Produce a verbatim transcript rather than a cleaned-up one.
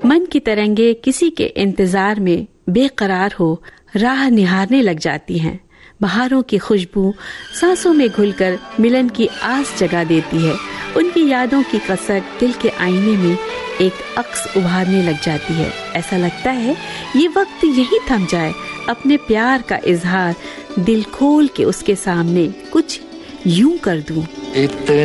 मन की तरंगे किसी के इंतजार में बेकरार हो राह निहारने लग जाती हैं। बहारों की खुशबू सांसों में घुलकर मिलन की आस जगा देती है। उनकी यादों की कसक दिल के आईने में एक अक्स उभारने लग जाती है। ऐसा लगता है ये वक्त यही थम जाए, अपने प्यार का इजहार दिल खोल के उसके सामने कुछ यूं कर दूं।